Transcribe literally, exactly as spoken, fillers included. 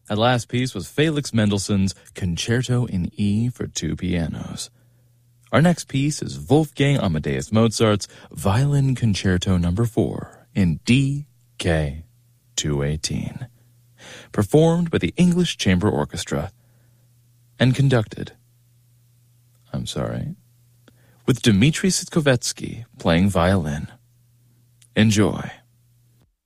That last piece was Felix Mendelssohn's Concerto in E for two pianos. Our next piece is Wolfgang Amadeus Mozart's Violin Concerto number four in D K two eighteen, performed by the English Chamber Orchestra and conducted, I'm sorry, with Dmitri Sitkovetsky playing violin. Enjoy.